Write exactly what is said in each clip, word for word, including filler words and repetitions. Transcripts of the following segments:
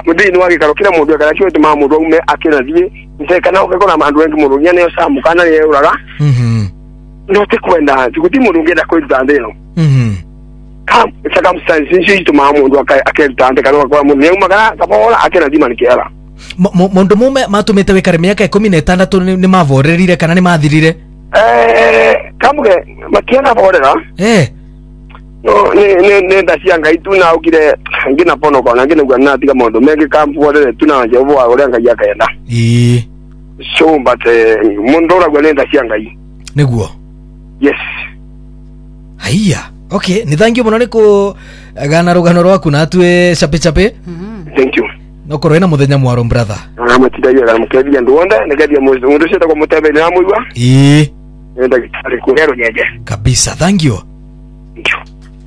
mudini wake karokira mundu akara cyo tuma mundu ume akira die nsekana ukakora mandu wengi mundu nyane yo samukana ye uraga mhm no te kwenda tikuti mundu ngeda ko ndandelo mhm kam circumstances nshi tuma mundu akeltande kana kwa mundu yuma kana kabola akira di manikera mundu mume matumite wikare miaka ikumi na itandatu ni mavorerire kana ni mathirire eh kamuge makiana borera eh no ne ne ne ndasianga ituna ukire ngina pono kona ngina gwana tiga mondo mege kampu wale tuna jevo wa ole ngaya kaenda eh so but mundo ra gwana ndasianga yi niguo yes haiya okay ni thank you muno niku gana rugano rwaku na atwe chape chape thank you no korena muthenya mwaro brother amatidayo ga mukedia ndonda negadia muzo mundo sheta ko mutebe na muiwa eh enda kitari kuhero nyeje kabisa thank you thank you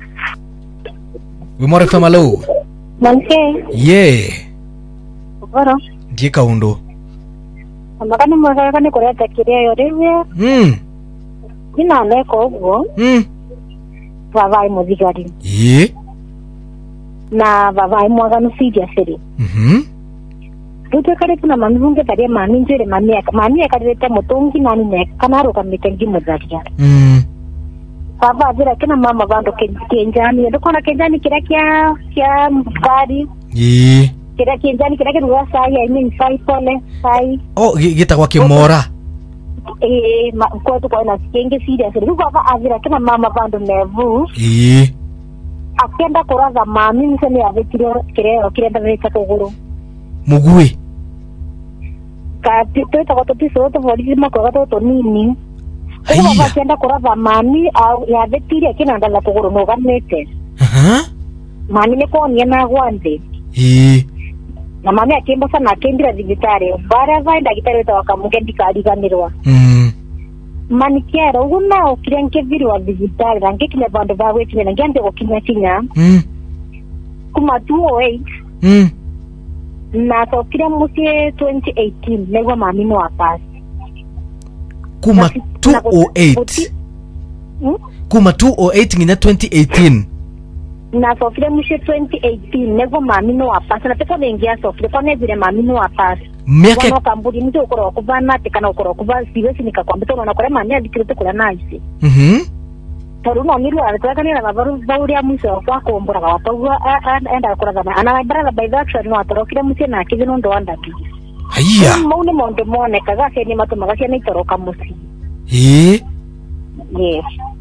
we more fama low Manke. Yeah. Bora. Die kaundo. Amakani mwaga kani koreta kiria yorewe. Mm. Ina neko ugo. Mm. Vavai muzigari. Ye. Na vavai mwaga nusidia seri. Mhm. Tutu kare tuna manunge kare mani njere mani mani kare ta motongi nani ne kanaro kamitengi muzaria. Mm. Baba vira kina mama bando kenjani ndo kona kenjani kira kia kia mkari. Ye. Kira kenjani kira kira sai I mean sai pole sai. Oh gita kwa kimora. Eh ma kwa tu kwa na sikenge serious. Ndo baba avira kina mama bando nevu. Ye. Akienda kuraza mami niseme avitire kire kire ndaveka kuguru. Mugui. Kati tuta kwa tatizo to voli makwa to nini. Kwa baba akienda kuraza mami au ya vetiri akina ndala kuguru no ganete. Aha. Mami ne kwa niana gwande. Eh. Na mami akimba sana akendira digitare. Bara vaenda gitare to akamukendi kadi ganirwa. Mm. Mani kiera uguna okirenke viri wa digitare range kile bando bawe kile ngende okinya kinya. Mm. Kuma two oh eight. Mm. Na so kile musie twenty eighteen nego mami no apasi. Kuma two oh eight. Hmm? Kuma two oh eight nginya twenty eighteen. Na so kile musie twenty eighteen nego mami no apasi na pesa bengia so kile kone vile mami no apasi. Miaka Wana kambudi mtu ukoro kubana tekana ukoro kubana siwezi nikakwambia tono nakore mami adikirete kula naisi. Mhm. Toruno niru alikuwa ni na babaru bauri ya mwisho kwa kuombora kwa pagwa enda kula kana ana brother by that shot no atorokire musie na kizino ndo anda bi. Haiya. Maune monde mone kaga se ni matu magasia ni toroka musi. Eh. Yes.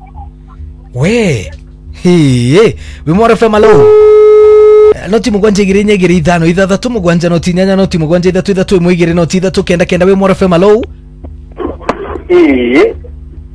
We. Hey, we more fama low. Noti mugwanje igiri nyegiri ithano ithathatu mugwanja noti nyanya noti mugwanja ithatu ithatu imwe igiri noti ithatu kenda kenda we more fama low. Eh.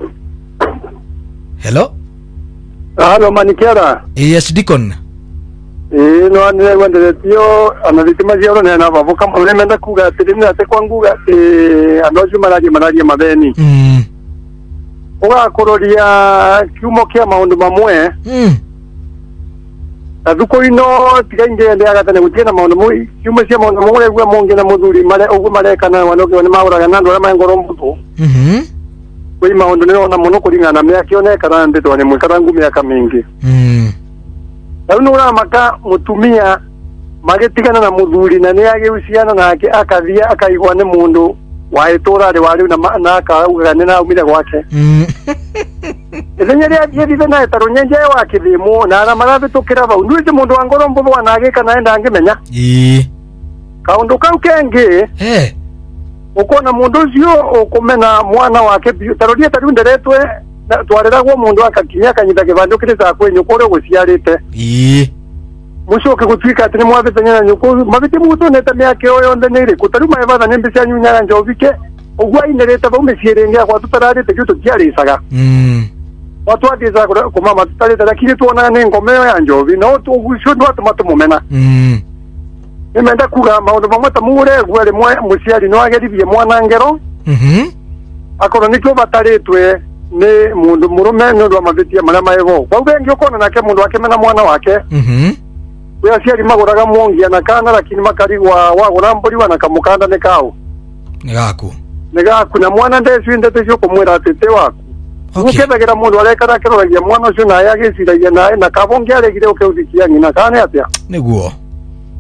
Hello. Hello Manikera. Yes Deacon. Eh no ane wende tio analitima jioro na na bavuka mwe menda kuga tirini ate kwangu eh anoju maraji maraji mabeni. Mm. Oga kororia kiumo kia maundu mamwe. Mm. Aduko ino tigainge ndi agatane gutiena maundu mwe kiumo cia maundu mamwe gwa monge na muthuri mare ogwo marekana wanoke wani mauraga nando ra mangoro mbuto. Mhm. Kwi maundu ni ona muno kuringana me akione kana ndito ni mwikarangu miaka mingi. Mm. Rau ura maka mutumia magitigana na muthuri na ni agiuciana nake akathia akaigwa ni mundu wa itura ri wari na na akauga ni na umire gwake. Mm. Ithenya ria thithithe na etaro nyenje wa kithimu na na marabitukira bau nduite mundu wa ngoro mbuthu wanage kana enda ngimenya. Eh. Kaundu kau kengi Eh. ukona mundu ucio ukumena mwana wake taroria tariu nderetwe twareragwo mundu akakinya kanyita kibando kirisa kwenyu kore guciarite. Eh. Mucoke gutwika ati ni mwabitanya nyuko mabiti muto neta miake oyo ndenere kutari maibada nimbicia nyunya njovike ogwa inerete ba umecirenga kwa tutarari te juto kiarisaga. Mm. Watu adiza ko mama tutari tarakiri tuona ne ngome ya njovi no tu gusho ndo atomato mumena. Mm. Nimenda kuga maundu mamwe tamure gwere mwe muciari no ageribie mwana ngero. Mhm. Akoro nikyo bataritwe ni mundu murume no ndo mabitia mara maego. Kwa bengi ukona nake mundu akemena mwana wake. Mhm. We aciari maguraga mwongia na kana lakini makarigwa wagura mburi wana kamukanda ne kao. Negaku. Negaku na mwana ndesu ndete cyo kumwira atete waku. Okay. Ukebegera mundu arekara kiroragia mwana ucio na yagiciragia nae na kabongia aregire ukeudikia nyina kana atia. Niguo.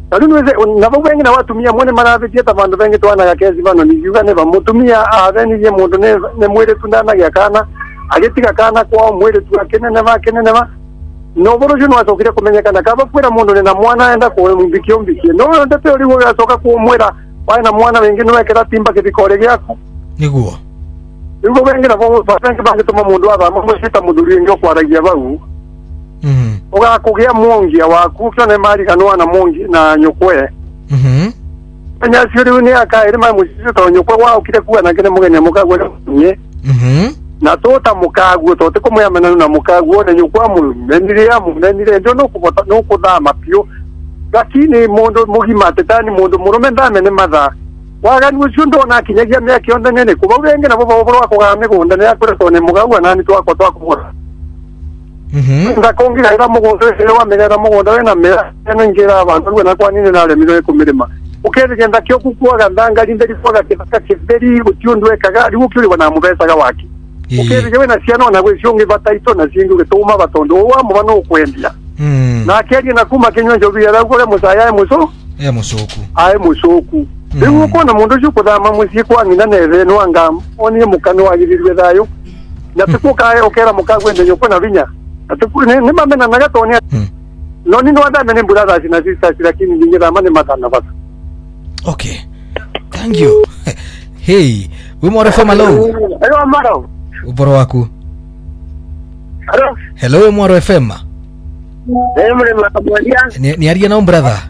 Tadu weze na babengi na watumia mwene marabitia tabandu bengi twana ya kezi bano ni yuga ne bamutumia aveni ye mundu ne ne mwere tundana ya kana agetika kana kwa mwere tu akene ne ba kene ne ba no boro juno atokire kumenyekana kaba kwera mundu ne na mwana enda ko mbikio mbikie no ndete oli wo atoka ku mwera wa na mwana wengine wekera timba kibikore gyako niguo yugo bengi na bo babengi bangi tuma mundu aba mumwita muduri ngyo kwaragia bau mhm oga kugia mongia waku kyone mari kanwa na mongi na nyokwe mhm anya siri ni aka iri mai musisi to nyokwe wa ukire kuwa na kene mugenya mukagwe nye mhm na tota mukagwe to te komo yamena na mukagwe ne nyokwa mu menire ya mu menire ndo no kubota no kudama pio lakini mondo mugima tetani mondo murume ndame ne madha waga ni usundo na kinyagia me akionda nene kuba ubenge na bobo bobo wako game gunda ne akore to ne mugagwe nani to ako to akubora mhm ndakongira ira mugondo ere wa megera mugondo we na mera eno ngira abantu we na kwa nini na le miro kumirima ukere genda kyo kukuaga ndanga linde likuaga kifaka kiveri utiundwe kaga ali ukuri wana mubesa ga waki ukere we na siano na we shonge bataito na singu ke toma batondo wa mu bano kwendia mhm na keri na kuma kinyo njobi ya gole musaya ya muso ya musoku ai musoku Ewo kona mundu juko da mamusi kwa ngina neve no anga oni mukano wa girirwe dayo na tukuka okera mukagwe ndenyo kona vinya atuku ne ne mamena naga tonya no ni no ada mene burada sina sisa lakini ningira mane matana basa. Okay, thank you. Hey, we more from hello Hello amaro uboro waku hello hello we more F M eh mure makabodia ni ni aria na brother.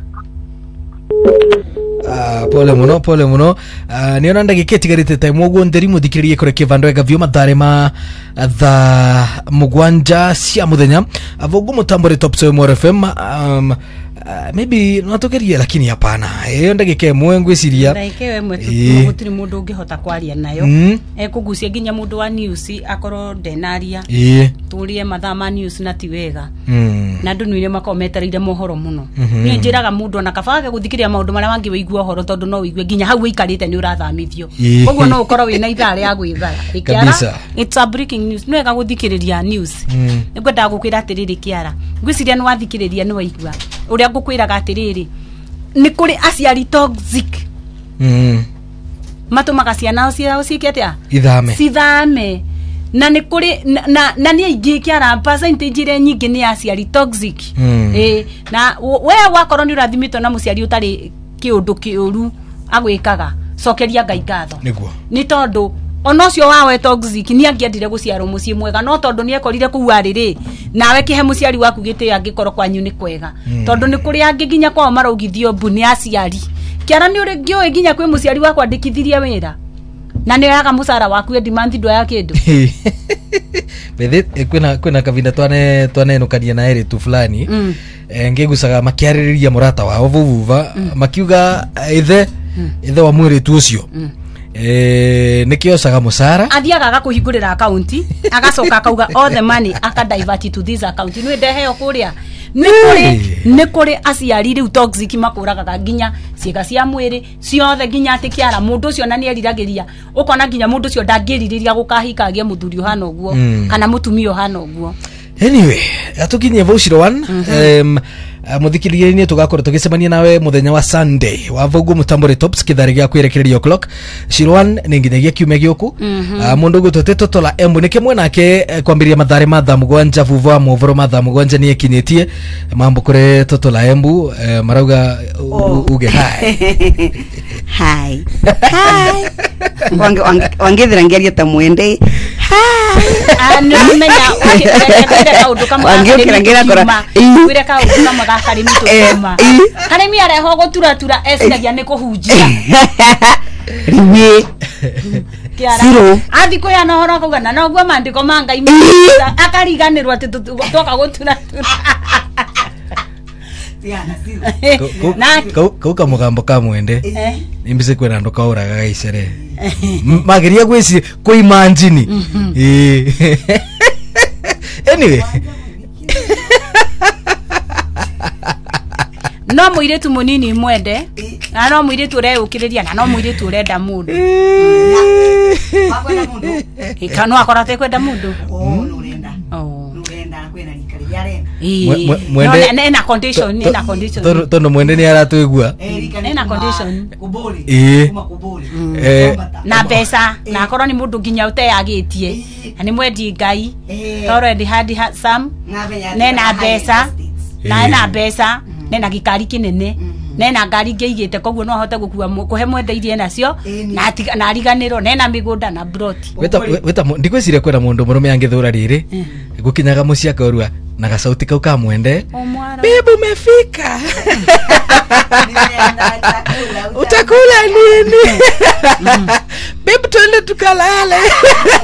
Ah, pole muno pole muno uh, niona ndagiketi garite time ogwo nderi muthikirie kure kivando ega vyo mathare ma tha mugwanja cia muthenya avogu mutambore top so more F M um, uh, maybe natokeria lakini hapana iyo ndagike mwe ngwiciria ndaikewe mwe tutiri mundu ungihota kwaria nayo e kugucia ginya mundu wa news akoro denaria eh turie mathama news na tiwega na ndu nwire makometereire mohoro muno ni njiraga mundu na kabaga guthikiria maundu maria wangi weigua horo tondu no wigue ginya hau ikarite ni urathamithio koguo no ukoro wina ithare ya gwithara ikiara it's a breaking news no ega guthikiriria news ngwenda gukwira atiriri kiara ngwiciria ni wathikiriria ni waigua uria ngukwiraga atiriri ni kuri aciari toxic mm matumaga ciana ciao cikiatia ithame cithame na ni kuri na na, na ni aingi kiara percentage ire nyingi ni aciari toxic mm. eh na we wakorwo ni urathimito na muciari utari kiundu kiuru agwikaga cokeria ngai ngatho niguo ni tondu onocio wawe toxic ni angiendire guciarwo mucii mwega no tondu ni ekorire kuwa riri nawe kihe muciari waku gite angikorwo kwanyu ni kwega mm. tondu ni kuri angi ginya kwao maraugithio mbu ni aciari kiara ni uri ngio ginya kwi muciari wakwa ndikithirie wira na ni yaga musara waku e demand ndo ya kindu bethe kwina kwina kavinda twane twane nukania na eri tu fulani mm. e, ngigusaga makiaririria murata wao vuvuva mm. makiuga ithe mm. ithe wa mwiri tu ucio mm. eh nikiosaga musara athiaga agakuhingurira account agacoka akauga all the money aka divert to this account ni ndeheo kuria ni kuri ni kuri aciari riu toxic makuraga ginya ciega cia mwiri ciothe ginya atikiara mundu ucio na ni eriragiria ukona ginya mundu ucio ndangiririria gukahikagia muthuri uhana uguo mm. kana mutumia uhana uguo. Anyway, atukinyie voucher one mm -hmm. um, uh, muthikiririe ni tugakora tugicemania nawe muthenya wa Sunday wa vogu mutambore tops kithari gya kwerekereria o'clock zero one ninginyagia kiume gyoku mm -hmm. uh, mundu gutoteto tola embu nike mwe nake uh, kwambiria mathare matha mugwanja vuva movoro matha mugwanja ni ekinyetie mambo kure totola embu uh, marauga oh. uge hi hi hi wange wangethira ngeria ta mwende ano menya okere kaudu kama angekira ngira kora wire kaudu kama gakari mito kuma kare mi are ho gotura tura esinagia ne kuhunjia riwe zero athiko ya no horo kugana no gwa mandiko manga imi akariganirwa ati toka gotura tura Tiana zero na kauka mugambo ka mwende imbise kwena ndo kauraga gaicere mageria gwisi kuimanjini eh anyway no muiretu munini mwende na no muiretu ure ukiriria na no muiretu urenda mundu wakwenda mundu ikano akora te kwenda mundu oh nurenda oh nurenda kwena rikari yarenda mwende no na condition ni na condition tono mwende ni aratuigua na condition kuburi kuma kuburi eh na pesa na korwo ni mundu nginya uteagitie ni mwendi ngai already had some nena pesa na na pesa nena gikari kinene nena ngari ngeigite koguo no ahote gukua kuhe mwende irie nacio na na ariganiro nena migunda na broti weta weta ndikwicire kwera mundu murume angithura riri gukinyaga mucia korua na gasauti kau ka mwende bibi umefika utakula nini bibi twende tukalale